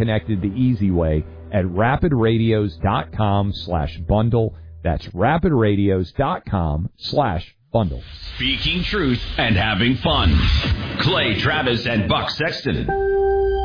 connected the easy way at rapidradios.com/bundle. That's rapidradios.com/bundle. Speaking truth and having fun. Clay Travis and Buck Sexton.